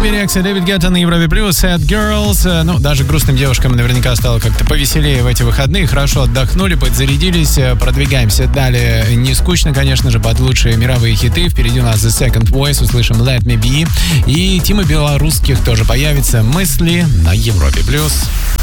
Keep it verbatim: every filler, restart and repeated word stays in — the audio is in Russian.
Биби Рекс и Дэвид Гетта на Европе Плюс, Sad Girls. Ну, даже грустным девушкам наверняка стало как-то повеселее в эти выходные. Хорошо отдохнули, подзарядились. Продвигаемся далее. Не скучно, конечно же, под лучшие мировые хиты. Впереди у нас The Second Voice. Услышим Let Me Be. И Тима Белорусских тоже появится. Мысли на Европе Плюс.